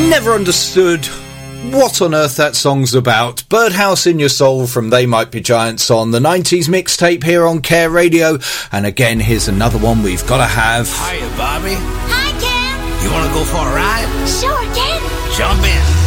Never understood what on earth that song's about. Birdhouse in Your Soul from They Might Be Giants on the 90s mixtape here on Care Radio. And again, here's another one we've got to have. Hiya, Bobby. Hi, Ken. You want to go for a ride? Sure, Ken. Jump in.